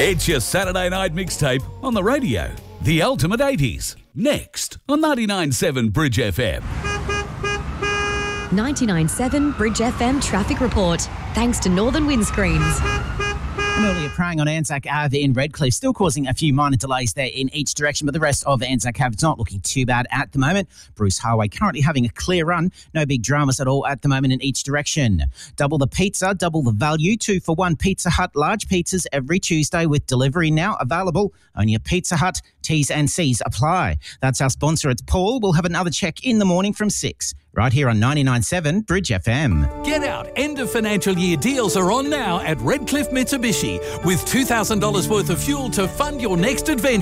It's your Saturday night mixtape on the radio. The Ultimate 80s. Next on 99.7 Bridge FM. 99.7 Bridge FM traffic report. Thanks to Northern Windscreens. An earlier praying on Anzac Ave in Redcliffe, still causing a few minor delays there in each direction, but the rest of Anzac Ave is not looking too bad at the moment. Bruce Highway currently having a clear run. No big dramas at all at the moment in each direction. Double the pizza, double the value. 2 for 1 Pizza Hut large pizzas every Tuesday with delivery now available. Only at Pizza Hut. T's and C's apply. That's our sponsor. It's Paul. We'll have another check in the morning from 6. Right here on 99.7 Bridge FM. Get out. End of financial year deals are on now at Redcliffe Mitsubishi with $2,000 worth of fuel to fund your next adventure.